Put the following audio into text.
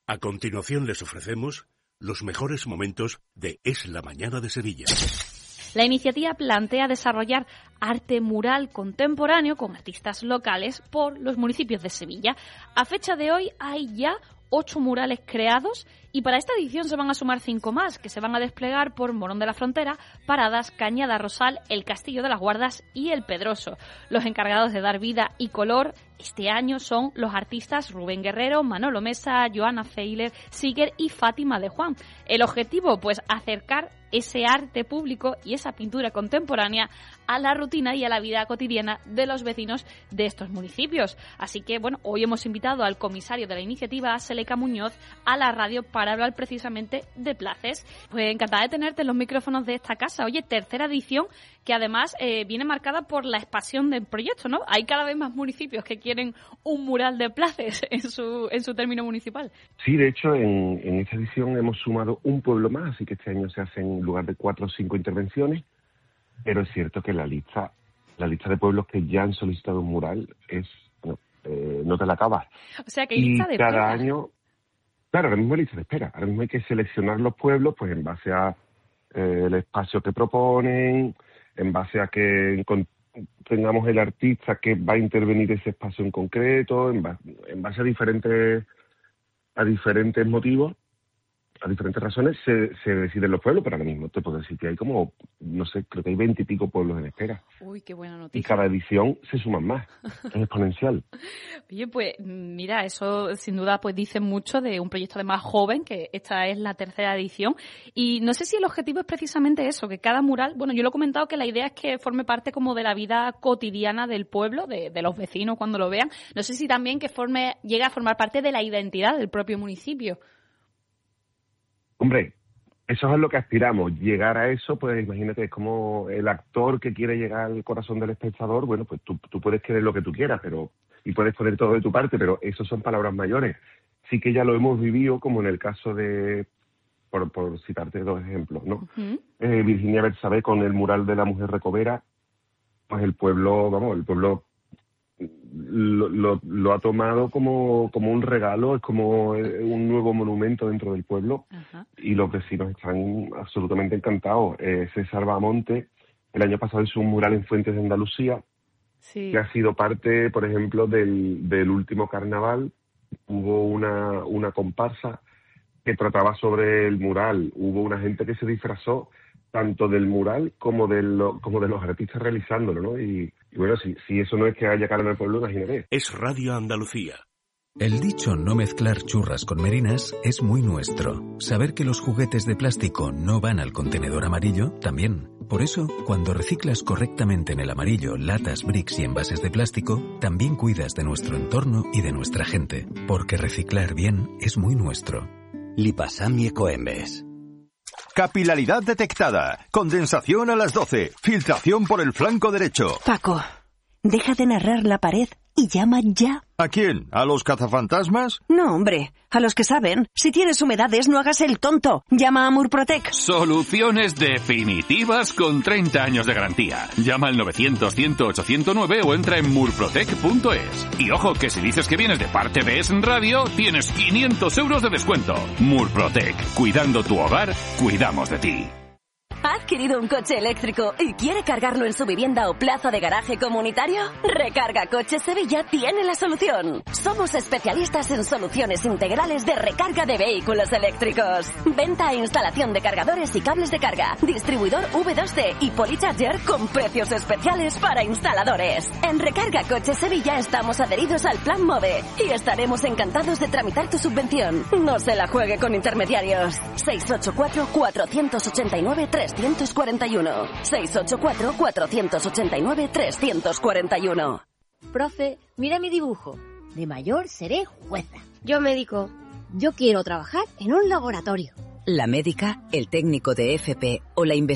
A continuación les ofrecemos los mejores momentos de Es la Mañana de Sevilla. La iniciativa plantea desarrollar arte mural contemporáneo con artistas locales por los municipios de Sevilla. A fecha de hoy hay ya 8 murales creados y para esta edición se van a sumar 5 más que se van a desplegar por Morón de la Frontera, Paradas, Cañada Rosal, el Castillo de las Guardas y el Pedroso. Los encargados de dar vida y color este año son los artistas Rubén Guerrero, Manolo Mesa, Joana Feiler, Siger y Fátima de Juan. El objetivo, pues, acercar ese arte público y esa pintura contemporánea a la rutina y a la vida cotidiana de los vecinos de estos municipios. Así que, bueno, hoy hemos invitado al comisario de la iniciativa, a Seleca Muñoz, a la radio para hablar precisamente de Places. Pues encantada de tenerte en los micrófonos de esta casa. Oye, tercera edición que además viene marcada por la expansión del proyecto, ¿no? Hay cada vez más municipios que quieren un mural de Places en su término municipal. Sí, de hecho, en esta edición hemos sumado un pueblo más, así que este año se hacen en lugar de 4 o 5 intervenciones, pero es cierto que la lista de pueblos que ya han solicitado un mural es, no te la acabas. O sea, que hay lista de espera. Y cada año, claro, ahora mismo hay lista de espera. Ahora mismo hay que seleccionar los pueblos pues en base a el espacio que proponen, en base a que tengamos el artista que va a intervenir ese espacio en concreto, en base a diferentes motivos, a diferentes razones, se deciden los pueblos, pero ahora mismo te puedo decir que hay como, no sé, creo que hay 20 y pico pueblos en espera. Uy, qué buena noticia. Y cada edición se suman más, es exponencial. Oye, pues mira, eso sin duda pues dice mucho de un proyecto además joven, que esta es la tercera edición, y no sé si el objetivo es precisamente eso, que cada mural, bueno, yo lo he comentado que la idea es que forme parte como de la vida cotidiana del pueblo, de los vecinos cuando lo vean, no sé si también que llegue a formar parte de la identidad del propio municipio. Hombre, eso es lo que aspiramos, llegar a eso, pues imagínate, es como el actor que quiere llegar al corazón del espectador, bueno, pues tú puedes querer lo que tú quieras, y puedes poner todo de tu parte, pero eso son palabras mayores. Sí que ya lo hemos vivido, como en el caso de, por citarte 2 ejemplos, ¿no? Uh-huh. Virginia Bersabé con el mural de la mujer recovera, pues el pueblo lo ha tomado como un regalo, es como un nuevo monumento dentro del pueblo. Uh-huh. Y los vecinos están absolutamente encantados. César Bamonte el año pasado hizo un mural en Fuentes de Andalucía, sí, que ha sido parte, por ejemplo, del último carnaval. Hubo una comparsa que trataba sobre el mural, hubo una gente que se disfrazó tanto del mural como de los artistas realizándolo, ¿no? Y bueno, si eso no es que haya calor en el pueblo, imagínate. Es Radio Andalucía. El dicho no mezclar churras con merinas es muy nuestro. Saber que los juguetes de plástico no van al contenedor amarillo, también. Por eso, cuando reciclas correctamente en el amarillo latas, bricks y envases de plástico, también cuidas de nuestro entorno y de nuestra gente. Porque reciclar bien es muy nuestro. Lipasam y Ecoembes. Capilaridad detectada. Condensación a las 12. Filtración por el flanco derecho. Paco, deja de narrar la pared y llama ya. ¿A quién? ¿A los cazafantasmas? No, hombre, a los que saben. Si tienes humedades, no hagas el tonto. Llama a Murprotec. Soluciones definitivas con 30 años de garantía. Llama al 900-100-809 o entra en murprotec.es. Y ojo, que si dices que vienes de parte de Es Radio, tienes 500 euros de descuento. Murprotec. Cuidando tu hogar, cuidamos de ti. ¿Ha adquirido un coche eléctrico y quiere cargarlo en su vivienda o plaza de garaje comunitario? Recarga Coches Sevilla tiene la solución. Somos especialistas en soluciones integrales de recarga de vehículos eléctricos. Venta e instalación de cargadores y cables de carga. Distribuidor V2C y Polycharger con precios especiales para instaladores. En Recarga Coches Sevilla estamos adheridos al Plan MOVE y estaremos encantados de tramitar tu subvención. No se la juegue con intermediarios. 684-489-341. 684-489-341. Profe, mira mi dibujo. De mayor seré jueza. Yo médico. Yo quiero trabajar en un laboratorio. La médica, el técnico de FP o la investigadora